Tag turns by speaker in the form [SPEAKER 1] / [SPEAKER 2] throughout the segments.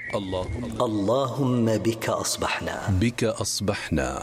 [SPEAKER 1] اللهم بك أصبحنا.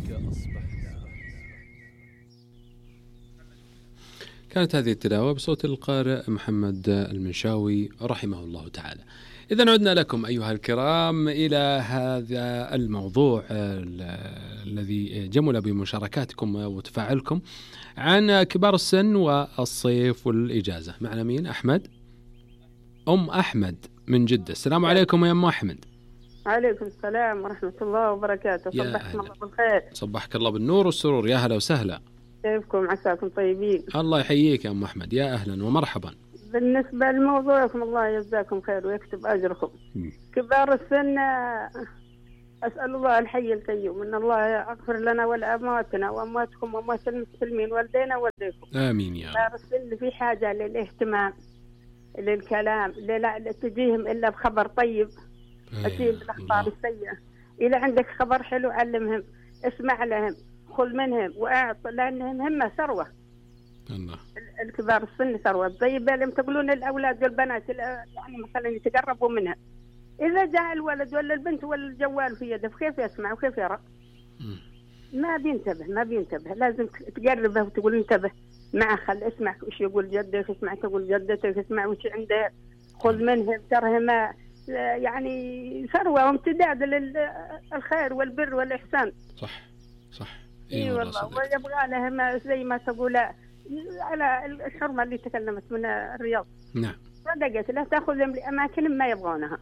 [SPEAKER 2] كانت هذه التلاوة بصوت القارئ محمد المنشاوي رحمه الله تعالى. إذن عدنا لكم أيها الكرام إلى هذا الموضوع الذي جمل بمشاركاتكم وتفاعلكم عن كبار السن والصيف والإجازة. معنا مين؟ أحمد، أم أحمد من جدة. السلام عليكم يا أم أحمد.
[SPEAKER 3] عليكم السلام ورحمة الله وبركاته. صبحكم الله بالخير.
[SPEAKER 2] صبحك الله بالنور والسرور. يا هلا وسهلا.
[SPEAKER 3] كيفكم؟ عساكم طيبين.
[SPEAKER 2] الله يحييك يا أم أحمد، يا أهلا ومرحبا.
[SPEAKER 3] بالنسبة لموضوعكم الله يجزاكم خير ويكتب أجركم. كبار السن أسأل الله الحي القيوم أن الله يغفر لنا ولأمواتنا وأمواتكم وأموات المسلمين والدينا والديكم.
[SPEAKER 2] آمين يا رب.
[SPEAKER 3] كبار السن في حاجة للاهتمام، للكلام، لا تجيهم إلا بخبر طيب، أكيد الأخبار السيئة. إذا عندك خبر حلو علمهم، اسمع لهم، خذ منهم وأعط، لأنهم هم ثروة.
[SPEAKER 2] الله.
[SPEAKER 3] الكبار السن ثروة. طيب لم تقولون الأولاد والبنات يعني مثلا يتقربوا منها، إذا جاء الولد ولا البنت ولا الجوال في يده كيف يسمع وكيف يرى؟ ما بينتبه. لازم تقربه وتقول انتبه مع خل اسمع وش يقول جدك، اسمع تقول جدتك، اسمع وش عنده، خذ منهم، ترهم يعني ثروة وامتداد للخير والبر والإحسان.
[SPEAKER 2] صح.
[SPEAKER 3] اي والله. ويبغى لهم زي ما تقول على الحرمة اللي تكلمت من الرياض.
[SPEAKER 2] نعم.
[SPEAKER 3] صدقت لا تأخذهم لأماكن ما يبغونها.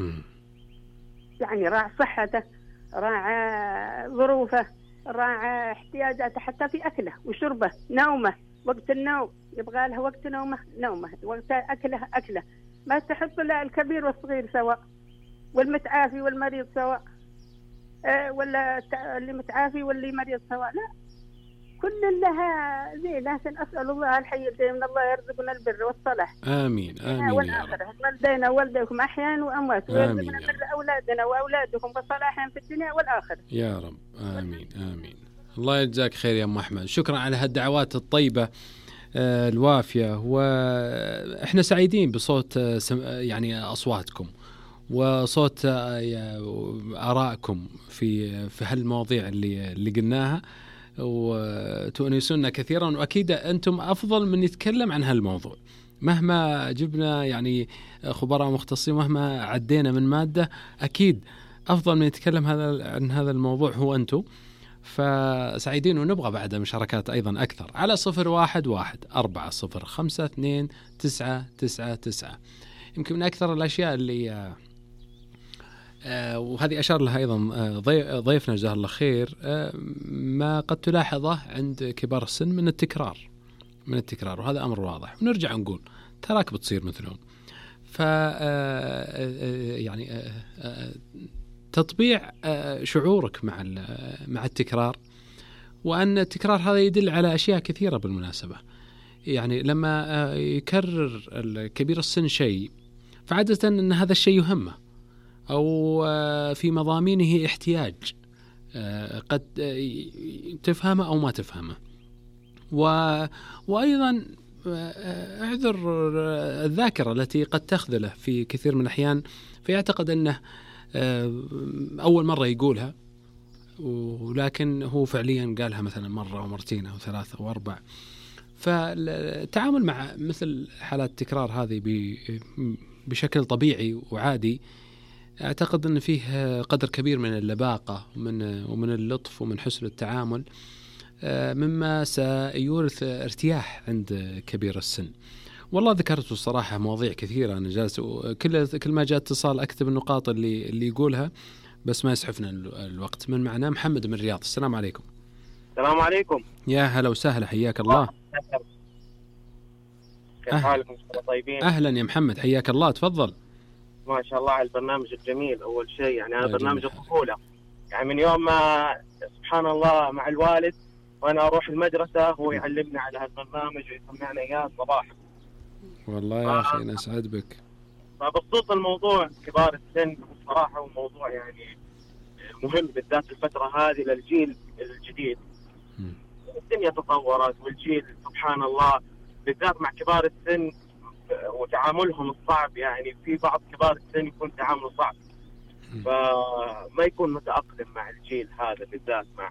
[SPEAKER 3] يعني راعى صحته، راعى ظروفه، راعى احتياجاته، حتى في أكله وشربه، نومه، وقت النوم يبغى له وقت نومه، وقت أكله. ما تحط لا الكبير والصغير سواء، والمتعافي والمريض سواء، ولا اللي متعافي واللي مريض سواء، لا، كل لها ذي. لكن أسأل الله الحي القيوم من الله يرزقنا البر والصلاح.
[SPEAKER 2] آمين
[SPEAKER 3] والآخرة. والدينا ووالديكم أحيان وأموات، ويرزقنا بر أولادنا وأولادكم وصلاحهم في الدنيا والآخرة
[SPEAKER 2] يا رب. آمين. الله يجزاك خير يا أم أحمد، شكرا على هالدعوات الطيبة الوافية. وإحنا سعيدين بصوت يعني أصواتكم وصوت آرائكم في هالمواضيع اللي قلناها، وتؤنسونا كثيرا. وأكيد أنتم أفضل من يتكلم عن هالموضوع. مهما جبنا يعني خبراء مختصين، مهما عدينا من مادة، أكيد أفضل من يتكلم عن هذا الموضوع هو أنتم. فسعيدين ونبغى بعد مشاركات أيضا أكثر على 0114422999. يمكن من أكثر الأشياء اللي وهذه أشار لها أيضا ضيفنا جزاه الله خير، ما قد تلاحظه عند كبار السن من التكرار، وهذا أمر واضح. ونرجع نقول تراك بتصير مثلهم. يعني تطبيع شعورك مع التكرار، وأن التكرار هذا يدل على أشياء كثيرة بالمناسبة. يعني لما يكرر كبير السن شيء، فعادة أن هذا الشيء يهمه، أو في مضامينه احتياج قد تفهمه أو ما تفهمه. وأيضا اعذر الذاكرة التي قد تخذله في كثير من الأحيان، فيعتقد أنه أول مرة يقولها، ولكن هو فعليا قالها مثلا مرة أو مرتين أو ثلاثة أو أربع. فالتعامل مع مثل حالات التكرار هذه بشكل طبيعي وعادي، أعتقد أن فيه قدر كبير من اللباقة ومن اللطف ومن حسن التعامل، مما سيورث ارتياح عند كبير السن. والله ذكرت الصراحة مواضيع كثيرة، أنا جالس كل ما جاء اتصال أكتب النقاط اللي يقولها، بس ما يسعفنا الوقت. من معنا محمد من الرياض. السلام عليكم.
[SPEAKER 4] السلام عليكم.
[SPEAKER 2] يا هلا وسهلا، حياك الله.
[SPEAKER 4] كيف حالكم؟ طيبين؟
[SPEAKER 2] أهلا يا محمد، حياك الله، تفضل.
[SPEAKER 4] ما شاء الله على البرنامج الجميل. أول شيء يعني أنا برنامج الطفولة، يعني من يوم ما سبحان الله مع الوالد وأنا أروح المدرسة هو يعلمنا على هالبرنامج ويسمعنا إياه صباح.
[SPEAKER 2] والله يا أخي أنا أسعد بك.
[SPEAKER 4] فبخصوص الموضوع كبار السن، صراحة هو موضوع يعني مهم بالذات الفترة هذه للجيل الجديد. الدنيا تطورت والجيل سبحان الله بالذات مع كبار السن وتعاملهم الصعب، يعني في بعض كبار السن يكون تعامله صعب، فما يكون متأقلم مع الجيل هذا بالذات مع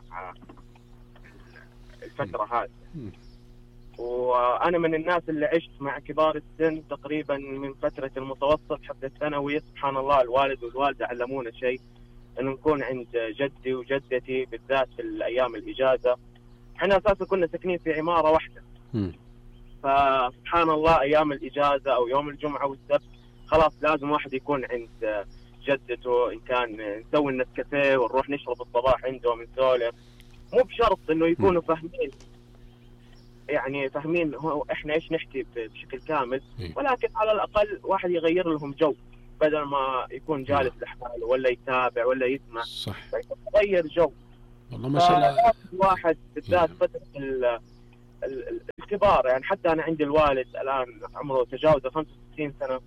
[SPEAKER 4] الفترة هذه. وأنا من الناس اللي عشت مع كبار السن تقريبا من فترة المتوسط حتى الثانوي. سبحان الله الوالد والوالدة علمونا شيء، أن نكون عند جدي وجدتي بالذات في الأيام الإجازة. احنا أساسا كنا ساكنين في عمارة واحدة، فسبحان الله أيام الإجازة أو يوم الجمعة والسبت خلاص لازم واحد يكون عند جدته، إن كان نسوي النسكافيه ونروح نشرب الصباح عندهم نسولف. مو بشرط إنه يكونوا فاهمين، يعني فاهمين هو إحنا إيش نحكي بشكل كامل، ولكن على الأقل واحد يغير لهم جو بدل ما يكون جالس لحاله ولا يتابع ولا يسمع.
[SPEAKER 2] صح.
[SPEAKER 4] يغير جو.
[SPEAKER 2] والله ما شاء الله.
[SPEAKER 4] واحد بالذات فترة الكبار، يعني حتى أنا عندي الوالد الآن عمره تجاوز 65 سنة،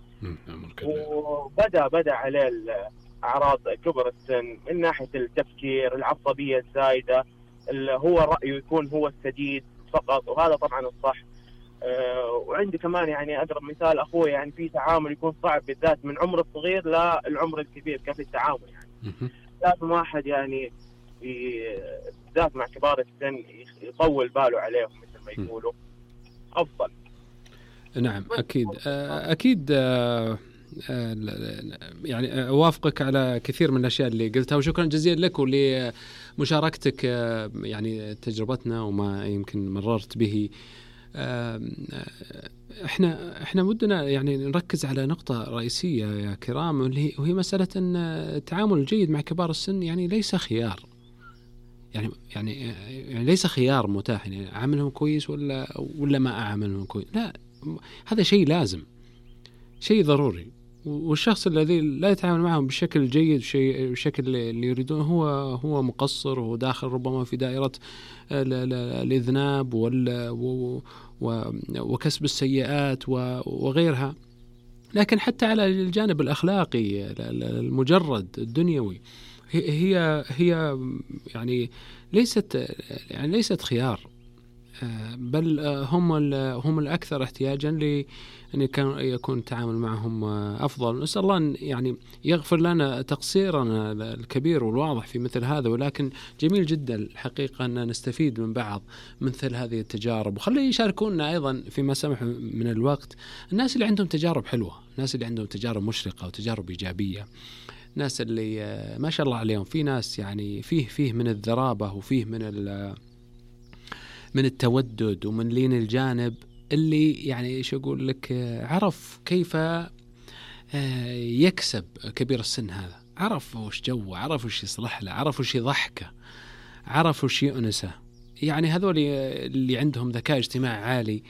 [SPEAKER 4] وبدأ عليه أعراض كبر السن من ناحية التفكير، العصبية الزايدة، هو رأيه يكون هو السديد فقط، وهذا طبعا الصح. وعندي كمان يعني أضرب مثال أخوي، يعني في تعامل يكون صعب بالذات من عمر الصغير للعمر الكبير، كيف التعامل يعني لازم واحد يعني بالذات مع كبار السن يطول باله عليهم مثل ما يقولوا أفضل.
[SPEAKER 2] نعم أكيد يعني أوافقك على كثير من الأشياء اللي قلتها، وشكرا جزيلا لك ولمشاركتك يعني تجربتنا وما يمكن مررت به. احنا ودنا يعني نركز على نقطة رئيسية يا كرام، وهي مسألة أن التعامل الجيد مع كبار السن يعني ليس خيار، يعني ليس خيار متاح، يعني أعاملهم كويس ولا ما أعاملهم كويس، لا، هذا شيء لازم، شيء ضروري. والشخص الذي لا يتعامل معهم بشكل جيد بشكل اللي يريدون هو مقصر، وهو داخل ربما في دائرة الإذناب وكسب السيئات وغيرها. لكن حتى على الجانب الأخلاقي المجرد الدنيوي هي يعني ليست خيار، بل هم الأكثر احتياجا لأن يكون التعامل معهم أفضل. نسأل الله أن يعني يغفر لنا تقصيرنا الكبير والواضح في مثل هذا، ولكن جميل جدا الحقيقة أن نستفيد من بعض مثل هذه التجارب. وخلي يشاركونا أيضا فيما سمح من الوقت الناس اللي عندهم تجارب حلوة، الناس اللي عندهم تجارب مشرقة وتجارب إيجابية، ناس اللي ما شاء الله عليهم، في ناس يعني فيه من الذرابة وفيه من التودد ومن لين الجانب، اللي يعني ايش اقول لك، عرف كيف يكسب كبير السن هذا، عرف وش جوه، عرف وش يصلح له، عرف وش يضحكه، عرف وش يؤنسه. يعني هذول اللي عندهم ذكاء اجتماعي عالي،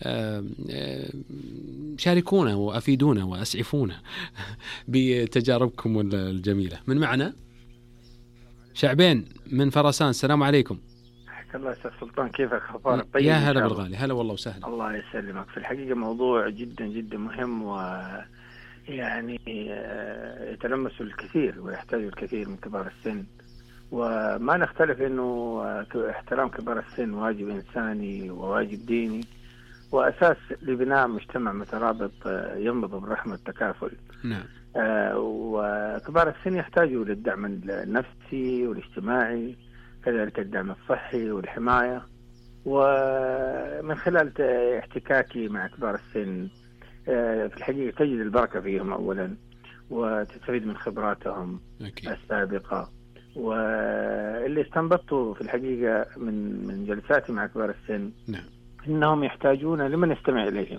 [SPEAKER 2] شاركونا وافيدونا واسعفونا بتجاربكم الجميلة. من معنا شعبين من فرسان، السلام عليكم.
[SPEAKER 1] الله يسعد سلطان، كيفك؟ اخبارك؟ طيب
[SPEAKER 2] يا هلا بالغالي، هلا والله وسهلا.
[SPEAKER 1] الله يسلمك. في الحقيقة موضوع جدا جدا مهم، ويعني يتلمس الكثير ويحتاج الكثير من كبار السن، وما نختلف انه احترام كبار السن واجب انساني وواجب ديني واساس لبناء مجتمع مترابط ينبض برحمة التكافل.
[SPEAKER 2] نعم.
[SPEAKER 1] وكبار السن يحتاجوا للدعم النفسي والاجتماعي، كذلك الدعم الصحي والحماية. ومن خلال احتكاكي مع كبار السن في الحقيقة تجد البركة فيهم أولا، وتستفيد من خبراتهم السابقة. واللي استنبطته في الحقيقة من جلساتي مع كبار السن إنهم يحتاجون لمن يستمع إليهم.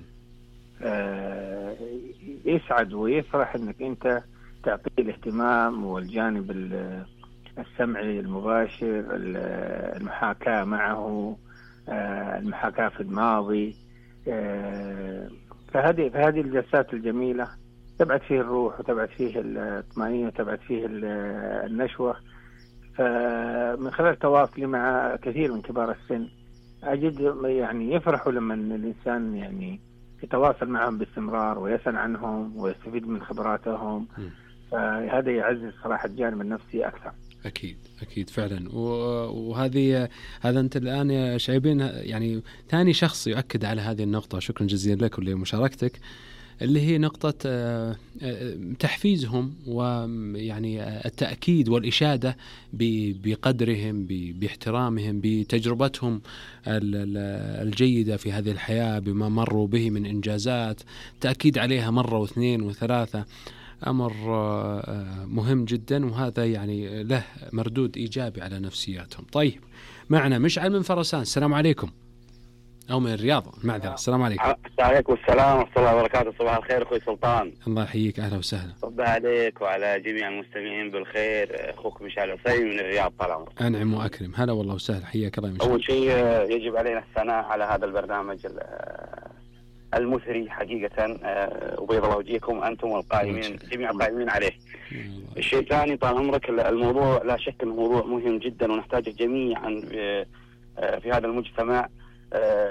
[SPEAKER 1] يسعد ويفرح إنك أنت تعطيه الاهتمام والجانب السمعي المباشر، المحاكاة معه، المحاكاة في الماضي. فهذه الجلسات الجميلة تبعث فيه الروح وتبعث فيه الطمأنينة وتبعث فيه النشوة. فمن خلال تواصلي مع كثير من كبار السن أجد يعني يفرحوا لما الإنسان يعني يتواصل معهم باستمرار ويسأل عنهم ويستفيد من خبراتهم. فهذا يعزز صراحة الجانب النفسي أكثر.
[SPEAKER 2] أكيد فعلا. هذا أنت الآن يا شعيبين يعني ثاني شخص يؤكد على هذه النقطة، شكرا جزيلا لك ولمشاركتك، اللي هي نقطة تحفيزهم ويعني التأكيد والإشادة بقدرهم، باحترامهم، بتجربتهم الجيدة في هذه الحياة، بما مروا به من إنجازات، تأكيد عليها مرة واثنين وثلاثة، أمر مهم جدا، وهذا يعني له مردود إيجابي على نفسياتهم. طيب معنا مشعل من فرسان، السلام عليكم، أو من الرياض، معذرة. السلام عليكم.
[SPEAKER 5] وعليكم السلام ورحمة الله وبركاته. صباح الخير أخوي سلطان.
[SPEAKER 2] الله يحييك، أهلا وسهلا.
[SPEAKER 5] صباح عليك وعلى جميع المستمعين بالخير. أخوك مشعل عصيمي من الرياض، طال عمرك.
[SPEAKER 2] أنعم وأكرم، هلا والله وسهلا، حياك الله يا مشعل.
[SPEAKER 5] أول شيء يجب علينا الثناء على هذا البرنامج المثري حقيقة، وبيض الله وجهكم أنتم والقائمين، جميع القائمين عليه. الشيء الثاني طال عمرك، الموضوع لا شك أنه موضوع مهم جدا ونحتاجه جميعا في هذا المجتمع.